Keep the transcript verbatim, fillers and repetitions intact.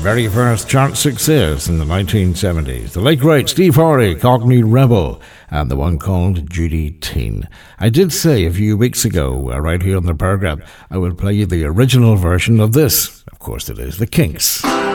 very first chart success in the nineteen seventies. The late great Steve Harley, Cockney Rebel, and the one called Judy Teen. I did say a few weeks ago, uh, right here on the program, I will play you the original version of this. Of course it is, The Kinks.